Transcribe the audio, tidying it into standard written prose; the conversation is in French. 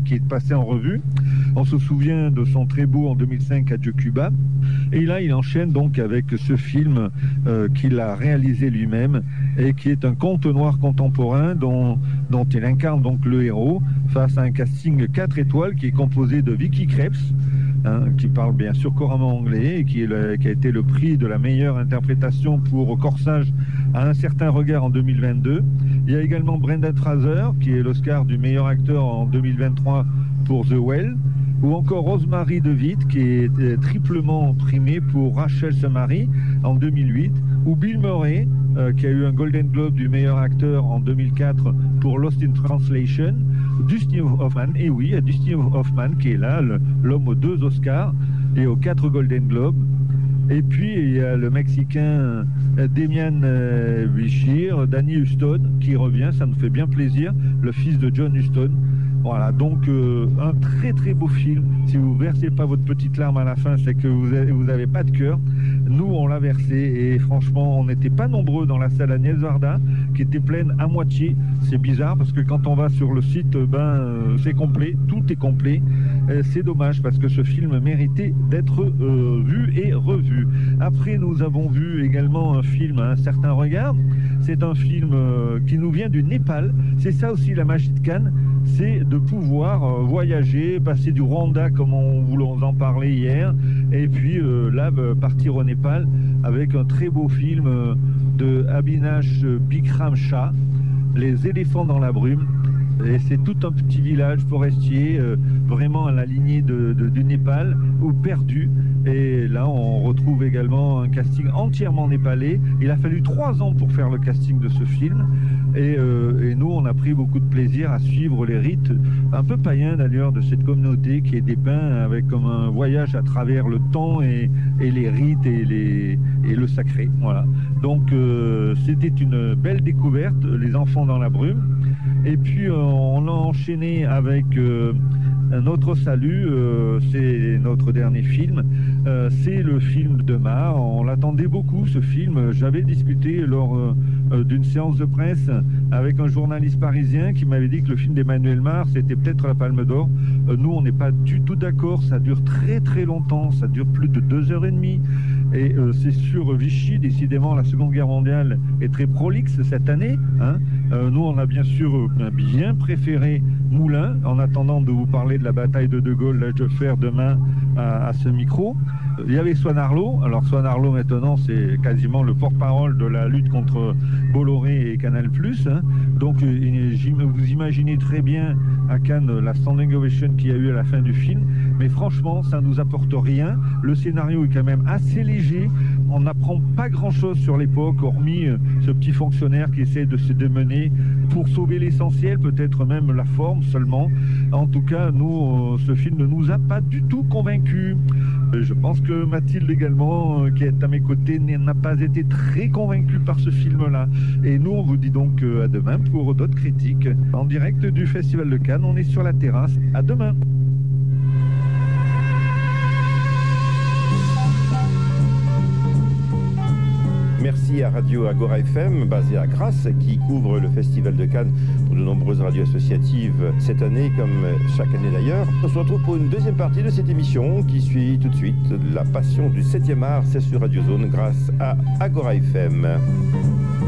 qui est passé en revue. On se souvient de son très beau en 2005 Adieu Cuba. Et là, il enchaîne donc avec ce film qu'il a réalisé lui-même et qui est un conte noir contemporain dont il incarne donc le héros face à un casting 4 étoiles qui est composé de Vicky Krieps, qui parle bien sûr couramment anglais et qui a été le prix de la meilleure interprétation pour Corsage à un certain regard en 2022. Il y a également Brendan Fraser qui est l'Oscar du meilleur acteur en 2023 pour The Well, ou encore Rosemary DeWitt qui est triplement primée pour Rachel Summery en 2008, ou Bill Murray qui a eu un Golden Globe du meilleur acteur en 2004 pour Lost in Translation, Dustin Hoffman, et oui, Dustin Hoffman qui est là, l'homme aux 2 Oscars et aux 4 Golden Globes. Et puis il y a le Mexicain Demian Bichir, Danny Huston qui revient, ça nous fait bien plaisir, le fils de John Huston. Voilà, donc un très très beau film. Si vous versez pas votre petite larme à la fin, c'est que vous avez pas de cœur. Nous, on l'a versé et franchement, on n'était pas nombreux dans la salle Agnès Varda qui était pleine à moitié. C'est bizarre parce que quand on va sur le site, c'est complet, tout est complet. C'est dommage parce que ce film méritait d'être vu et revu. Après, nous avons vu également un film à un certain regard. C'est un film qui nous vient du Népal. C'est ça aussi la magie de Cannes, c'est de pouvoir voyager, passer du Rwanda comme on vous en parlait hier, et puis là partir au Népal avec un très beau film de Abhinash Bikram Shah, Les éléphants dans la brume. Et c'est tout un petit village forestier, vraiment à la lignée du Népal, ou perdu. Et là, on retrouve également un casting entièrement népalais. Il a fallu 3 ans pour faire le casting de ce film. Et nous, on a pris beaucoup de plaisir à suivre les rites, un peu païens d'ailleurs, de cette communauté qui est dépeint avec comme un voyage à travers le temps et les rites et le sacré. Voilà. Donc, c'était une belle découverte, Les enfants dans la brume. Et puis, on a enchaîné avec Notre salut, c'est notre dernier film. C'est le film de Ma. On l'attendait beaucoup, ce film. J'avais discuté lors d'une séance de presse avec un journaliste parisien qui m'avait dit que le film d'Emmanuel Mar, c'était peut-être la Palme d'Or. Nous, on n'est pas du tout d'accord. Ça dure très très longtemps. Ça dure plus de 2h30. Et c'est sur Vichy, décidément, la Seconde Guerre mondiale est très prolixe cette année. Nous, on a bien sûr bien préféré Moulin, en attendant de vous parler de la bataille de De Gaulle, l'âge de fer, demain à ce micro. Il y avait Swan Arlo. Alors Swan Arlo, maintenant, c'est quasiment le porte-parole de la lutte contre Bolloré et Canal+. Donc, vous imaginez très bien à Cannes la standing ovation qu'il y a eu à la fin du film. Mais franchement, ça ne nous apporte rien. Le scénario est quand même assez léger. On n'apprend pas grand-chose sur l'époque, hormis ce petit fonctionnaire qui essaie de se démener pour sauver l'essentiel, peut-être même la forme seulement. En tout cas, nous, ce film ne nous a pas du tout convaincus. Je pense que Mathilde également, qui est à mes côtés, n'a pas été très convaincue par ce film-là. Et nous, on vous dit donc à demain pour d'autres critiques. En direct du Festival de Cannes, on est sur la terrasse. À demain. Merci à Radio Agora FM, basée à Grasse, qui couvre le Festival de Cannes pour de nombreuses radios associatives cette année, comme chaque année d'ailleurs. On se retrouve pour une deuxième partie de cette émission qui suit tout de suite. La passion du 7e art, c'est sur Radio Zone grâce à Agora FM.